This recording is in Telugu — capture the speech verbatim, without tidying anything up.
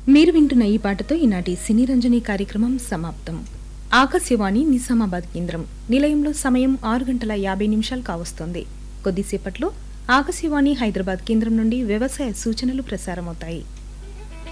మీరు వింటున్న ఈ పాటతో ఈనాటి సినీ రంజని కార్యక్రమం సమాప్తం. ఆకాశవాణి నిజామాబాద్ కేంద్రం నిలయంలో సమయం ఆరు గంటల యాభై నిమిషాలు కావస్తోంది. కొద్దిసేపట్లో ఆకాశవాణి హైదరాబాద్ కేంద్రం నుండి వ్యవసాయ సూచనలు ప్రసారమవుతాయి.